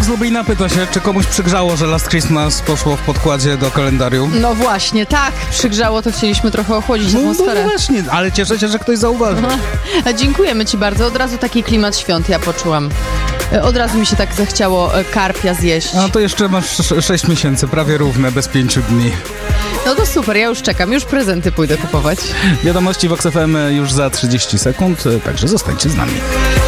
z Lublina pyta się, czy komuś przygrzało, że Last Christmas poszło w podkładzie do kalendarium. No właśnie, tak, przygrzało, to chcieliśmy trochę ochłodzić atmosferę. No właśnie, ale cieszę się, że ktoś zauważył. A dziękujemy ci bardzo, od razu taki klimat świąt ja poczułam. Od razu mi się tak zachciało karpia zjeść. A to jeszcze masz 6 miesięcy, prawie równe, bez 5 dni. No to super, ja już czekam, już prezenty pójdę kupować. Wiadomości w Vox FM już za 30 sekund, także zostańcie z nami.